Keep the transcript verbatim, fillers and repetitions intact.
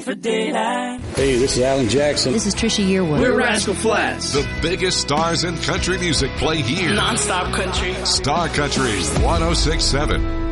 for daylight. Hey, this is Alan Jackson. This is Trisha Yearwood. We're Rascal Flatts. The biggest stars in country music play here. Non-stop country. Star Country one oh six point seven.